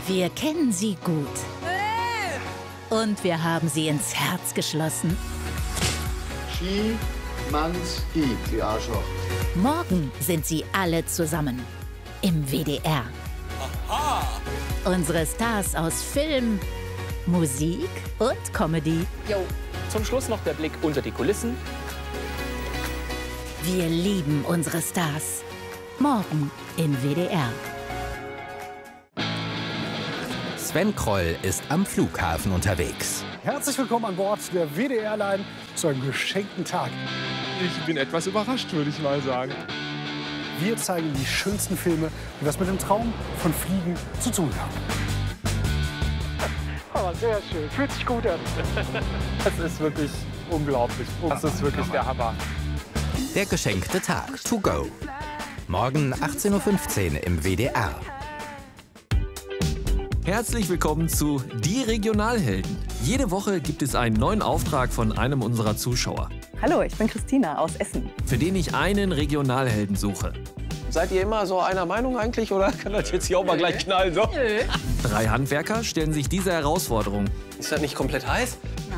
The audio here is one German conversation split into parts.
Wir kennen sie gut. Und wir haben sie ins Herz geschlossen. Schimanski, die Arschloch. Morgen sind sie alle zusammen. Im WDR. Aha. Unsere Stars aus Film, Musik und Comedy. Jo. Zum Schluss noch der Blick unter die Kulissen. Wir lieben unsere Stars. Morgen im WDR. Sven Kroll ist am Flughafen unterwegs. Herzlich willkommen an Bord der WDR-Line zu einem geschenkten Tag. Ich bin etwas überrascht, würde ich mal sagen. Wir zeigen die schönsten Filme, die was mit dem Traum von Fliegen zu tun haben. Aber sehr schön, fühlt sich gut an. Das ist wirklich unglaublich. Das ist wirklich der Hammer. Der geschenkte Tag to go. Morgen 18:15 Uhr im WDR. Herzlich willkommen zu Die Regionalhelden. Jede Woche gibt es einen neuen Auftrag von einem unserer Zuschauer, Hallo, ich bin Christina aus Essen. für den ich einen Regionalhelden suche. Seid ihr immer so einer Meinung eigentlich oder kann das jetzt hier auch mal gleich knallen? So? 3 Handwerker stellen sich dieser Herausforderung Ist das nicht komplett heiß?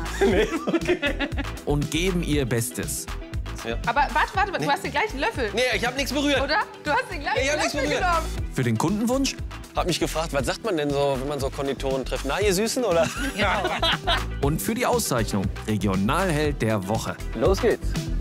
und geben ihr Bestes. Aber warte, du hast den gleichen Löffel, Nee, ich habe nichts berührt. oder? Du hast den gleichen Ich hab nichts Löffel berührt. genommen. Für den Kundenwunsch Hab mich gefragt, was sagt man denn so, wenn man so Konditoren trifft? Na, ihr Süßen, oder? und für die Auszeichnung Regionalheld der Woche. Los geht's.